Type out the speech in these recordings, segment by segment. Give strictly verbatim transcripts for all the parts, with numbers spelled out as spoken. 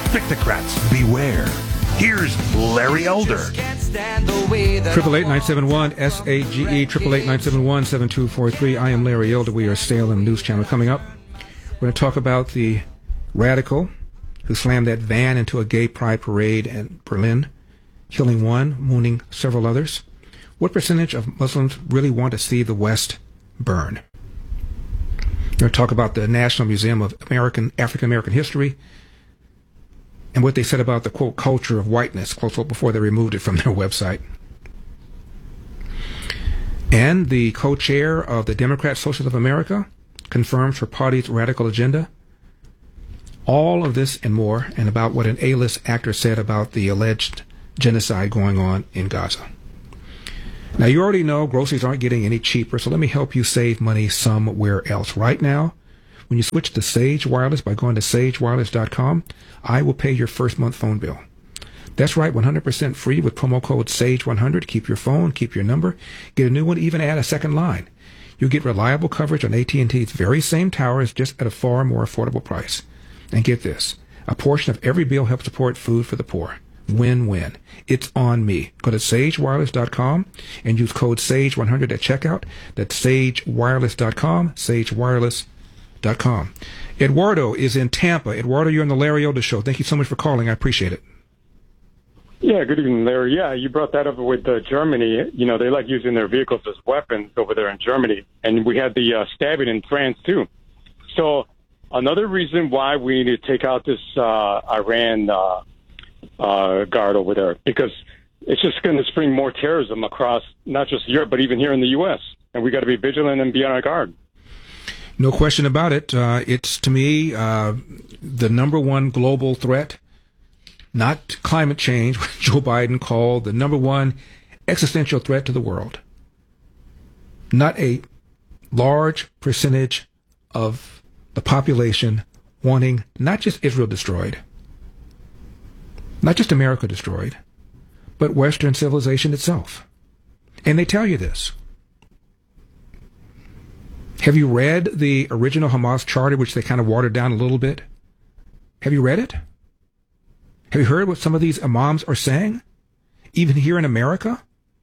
Spictocrats, beware. Here's Larry Elder. Triple eight nine seven one S A G E triple eight nine seven one seven two four three. I am Larry Elder. We are Salem News Channel. Coming up, we're going to talk about the radical who slammed that van into a gay pride parade in Berlin, killing one, wounding several others. What percentage of Muslims really want to see the West burn? We're going to talk about the National Museum of American African American History and what they said about the, quote, culture of whiteness, close quote, before they removed it from their website. And the co-chair of the Democrat Socialists of America confirms her party's radical agenda. All of this and more, and about what an A-list actor said about the alleged genocide going on in Gaza. Now, you already know groceries aren't getting any cheaper, so let me help you save money somewhere else. Right now, when you switch to Sage Wireless by going to sage wireless dot com, I will pay your first month phone bill. That's right, one hundred percent free with promo code sage one hundred. Keep your phone, keep your number, get a new one, even add a second line. You'll get reliable coverage on A T and T's very same towers, just at a far more affordable price. And get this, a portion of every bill helps support food for the poor. Win-win. It's on me. Go to sage wireless dot com and use code sage one hundred at checkout. That's sage wireless dot com, sage wireless dot com. Eduardo is in Tampa. Eduardo, you're on the Larry Elder Show. Thank you so much for calling. I appreciate it. Yeah, good evening, Larry. Yeah, you brought that up with uh, Germany. You know, they like using their vehicles as weapons over there in Germany. And we had the uh, stabbing in France, too. So another reason why we need to take out this uh, Iran uh, uh, guard over there, because it's just going to spring more terrorism across not just Europe, but even here in the U S. And we got to be vigilant and be on our guard. No question about it. Uh, it's, to me, uh, the number one global threat, not climate change, what Joe Biden called the number one existential threat to the world. Not a large percentage of the population wanting not just Israel destroyed, not just America destroyed, but Western civilization itself. And they tell you this. Have you read the original Hamas charter, which they kind of watered down a little bit? Have you read it? Have you heard what some of these imams are saying? Even here in America?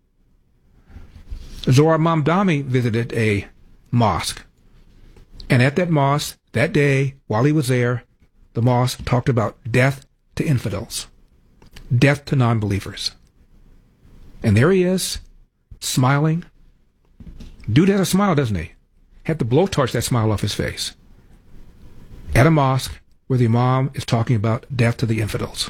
Zohar Mamdani visited a mosque. And at that mosque, that day, while he was there, the mosque talked about death to infidels, death to non-believers. And there he is, smiling. Dude has a smile, doesn't he? Had to blowtorch that smile off his face. At a mosque where the imam is talking about death to the infidels.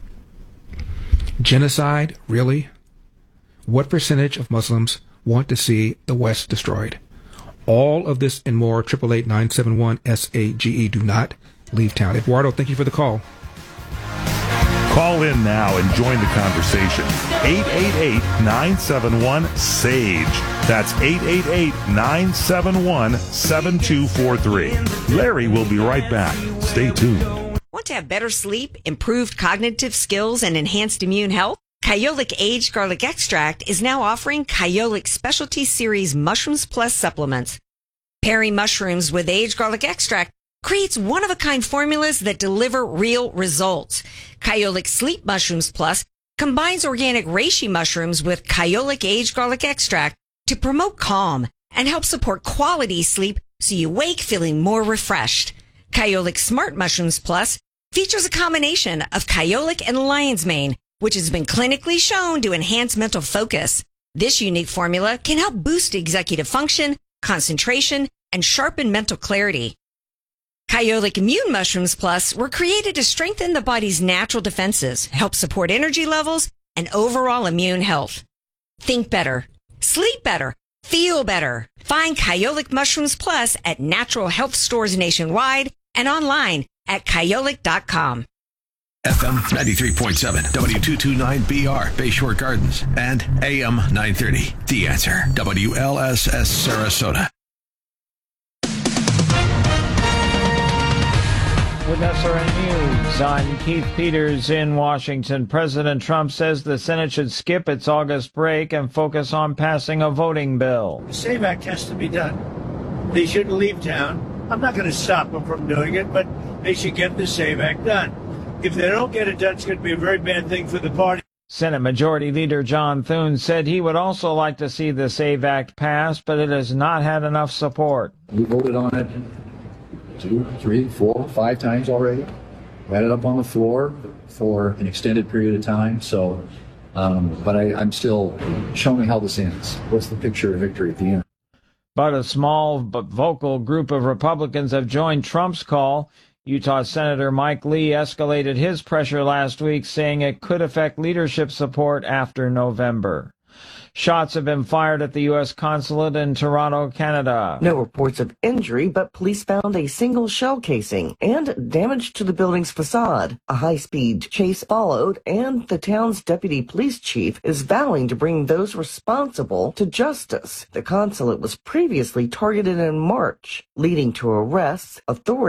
Genocide, really? What percentage of Muslims want to see the West destroyed? All of this and more, eight eight eight, nine seven one, S A G E. Do not leave town. Eduardo, thank you for the call. Call in now and join the conversation. eight eight eight, nine seven one, S A G E. That's eight eight eight, nine seven one, seven two four three. Larry will be right back. Stay tuned. Want to have better sleep, improved cognitive skills, and enhanced immune health? Kyolic Aged Garlic Extract is now offering Kyolic Specialty Series Mushrooms Plus supplements. Pairing mushrooms with aged garlic extract creates one-of-a-kind formulas that deliver real results. Kyolic Sleep Mushrooms Plus combines organic reishi mushrooms with Kyolic Aged Garlic Extract to promote calm and help support quality sleep so you wake feeling more refreshed. Kyolic Smart Mushrooms Plus features a combination of kyolic and lion's mane, which has been clinically shown to enhance mental focus. This unique formula can help boost executive function, concentration, and sharpen mental clarity. Kyolic Immune Mushrooms Plus were created to strengthen the body's natural defenses, help support energy levels, and overall immune health. Think better, sleep better, feel better. Find Kyolic Mushrooms Plus at natural health stores nationwide and online at kyolic dot com. F M ninety-three point seven, W two twenty-nine B R, Bayshore Gardens, and A M nine thirty. The Answer, W L S S Sarasota. With S R N News, I'm Keith Peters in Washington. President Trump says the Senate should skip its August break and focus on passing a voting bill. The SAVE Act has to be done. They shouldn't leave town. I'm not going to stop them from doing it, but they should get the SAVE Act done. If they don't get it done, it's going to be a very bad thing for the party. Senate Majority Leader John Thune said he would also like to see the SAVE Act passed, but it has not had enough support. We voted on it two, three, four, five times already. We had it up on the floor for an extended period of time. So, um, but I, I'm still showing how this ends. What's the picture of victory at the end? But a small but vocal group of Republicans have joined Trump's call. Utah Senator Mike Lee escalated his pressure last week, saying it could affect leadership support after November. Shots have been fired at the U S consulate in Toronto, Canada. No reports of injury, but police found a single shell casing and damage to the building's facade. A high-speed chase followed, and the town's deputy police chief is vowing to bring those responsible to justice. The consulate was previously targeted in March, leading to arrests. Authorities